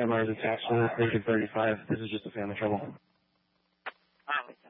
MR is attached to Lincoln 35. This is just a family trouble.